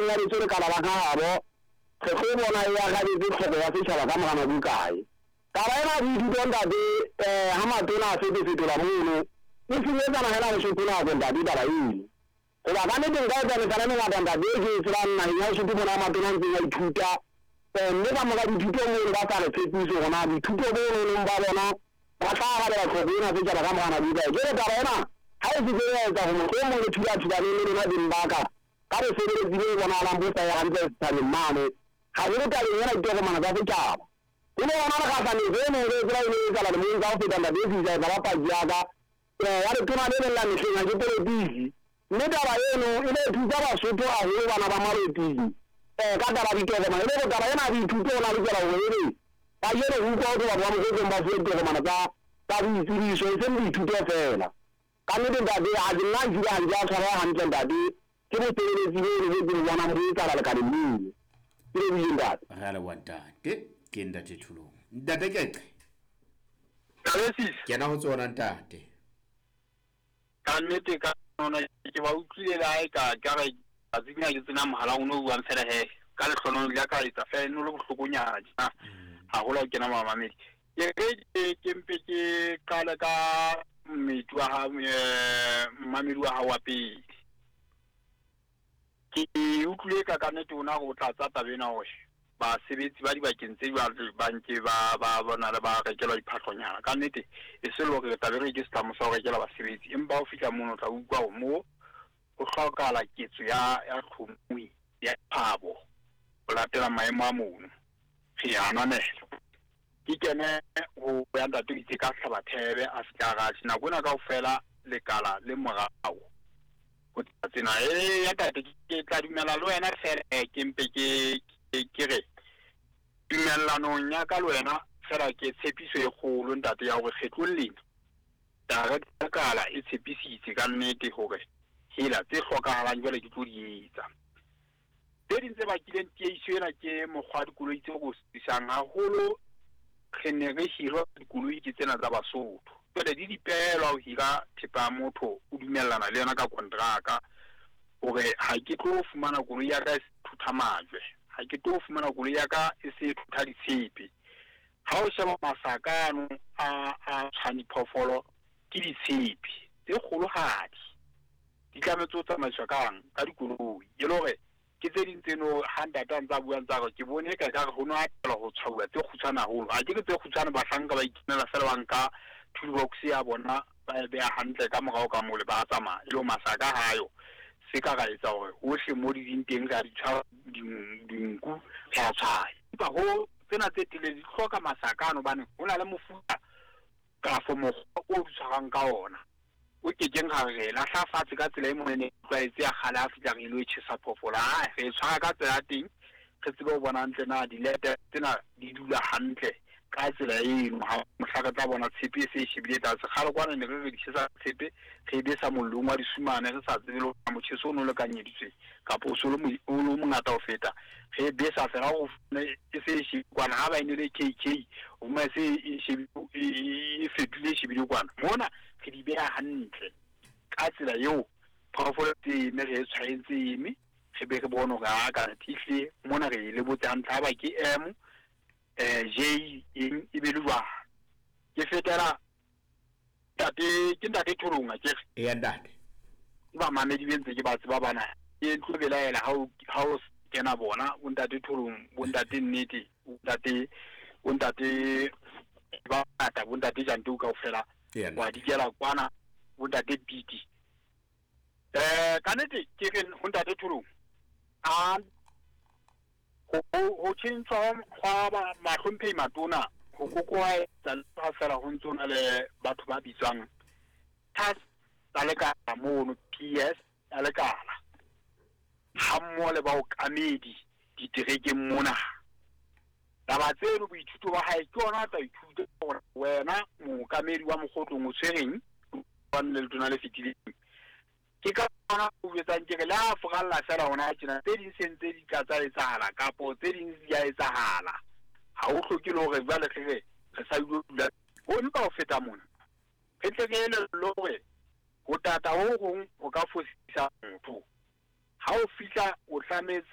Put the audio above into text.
ya ditsore ka la habo re go bona ya ga di tlhogo ya setšhaba ka mogana bukae ka ba ena di ntate ha matona a fetola mono e finyetsana hela go shotona go ntate taba eno go ba ka nnete nka etsa lesana mengata ntate e ke e tsebang nageng ya shoto bona matona ntse ya ithuta mme ka moka dithuto mono ba sa re tshepiso gona dithuto bononong ba bona ba tla galela tlhogo ena setšhaba ka mogana bukae ke re taba ena ha e se etsa go motho o mongwe thuta le lona dimbaka ka re sebeletsi le bonalang bo sa ya hantle setšhabeng mane ga re re tabeng ena ditokomane tsa setšhaba e le gona re gasanetse e neng re tsela e ne e tsala lemong ka go feta ntate e fisa etsa ba paki yaka ya re tona le lela metlheng ga ke politisi mme taba eno e ne e thusa basotho gagolo bana ba maroting ka taba ditokomane e le go taba ena dithuto o na le tsela go ere ba jere go utlwa go batho ba mogotseng ba fuwe ditokomane tsa boitsebiso e seng dithuto fela ka nnete ntate ga ke nna nkile ga nke a tshwara gantle ntate ke bosebeletsi bo e le ke bona mo e tsala lekaneng leo ke le buile ntate ga le wa ntate ke ntate Thulong ntate Keqe ke na go tsona ntate ka nnete ka nona ke ba utlwile la e ka re a tsenya ke tsena mohala o no buang fela he ka le hlono le ka etsa fela no le bohlokonyana dina ha hola ke na mamamedi ke mpe ke kala ka metwa ha mamedi wa ha wa pele ke utlwile ka nnete ona go tlatsa tabena ho ba sebetsi ba di bakeng tse ba ntse ba bona le ba rekela diphatlonyana ka nnete e se lo re tabere ke sta mo sa go rekela basebetsi empa o fitla mono tla utlwa go mo o hlokala ketso ya tlhomui ya phabo o latela maemo a mono ke yana nela ke kene go ya ntate ditse ka hlabathebe a fitla ga tsina bona ka ofela lekala le morao go tsena ya tate ke tla dumela le wena fela ke mpe ke re tumellanong ya ka le wena fela ke tshepiso e kgolo ntate ya gore kgetlolleng tare kala e tshepisitse ka nnete gore hela tse hlokahalang jwale ke tlo di etsa tse dintse ba kileng tieso ena ke mokgwa dikoloi tse go sisang haholo re ne re hira dikoloi ke tsena tsa Basotho jwale di dipehelo ho hira thepa motho o dumellana le yona ka kontraka gore ha ke tlo fumana koloi ya ka e thutha majwe ha ke tlo fumana koloi ya ka e se thutha ditshepe ha o sheba masakano a tshani phofolo ke ditshepe tse kgolohadi di tlametso tsamaiswa ka dikoloi e le gore ke tse ding tseno handata ntsa buang tsa go ke bone ka re ho no a tla go tshwaula tse khutsana holo a ke tse khutsana ba hlanka ba ikinela fela banka toolbox ya bona ba be a hantle ka morao ka mole ba tsamaya le masaka hayo se ka ga etsa gore hohle mo di dinteng ga di tshwa dinku ya tshai ba ho tsena tse tile di hloka masakano bane hona le mofuta ka fo mo o tshwarang ka ona o ke jeng ga re la hla fatshe ka tsela e monene tlaetse ya gala a fitla re lo itshisa phofola re tshwara ka tsela ting re tsebe go bona ntle na di lete tsena di dula hantle ka tsela eno ha mohlaka tla bona tshepe se shebile tsa se galo kwana ne re di tshisa tshepe re be sa mollong wa di sumane re sa tsebe lo mo tshso no le kanyeditswe ka po solo mo mongata o feta re be sa fela go e se shi kwana ha ba ine le KK o ma se e fetile shebile kwana mona ke di beha hantle ka tsela eo phofolo tse ne re tshwaentse imi re be re bona ga ka tihle mona re le botse hantle ba ke J in ibelwa ke fetela tate ke ntate Thulonga ke ya ntate ba mamedi bentse ke ba tseba bana e tlobela ela ha o kena bona o ntate Thulong o ntate nnete o ntate ba ata o ntate jantu ka ofela wa dikela kwana o ntate Piti kanete ke re o ntate Thulong a ho tshintshwa ga mahlomphe matona go kokoa tsa fela ho ntsona le batho ba bitswang tas tsa lekala mono PS ya lekala ha mmole ba o kamedi diterekeng mona taba tseno boithuto ba hae ke ona tla ithuta gore wena mo kamedi wa mogotlong o tshwereng ba nne le tona le fitileng ke ka ona o betsa ke la fogalla fela ona tsena tse di sentse di ka tsa etsahala kapo tse di ya etsahala ha o hloke le hore ba le re sa dula o nka o feta mona ke tle ke le lore go tata ho gong o ka fosisa motho ha o fitla o tlametse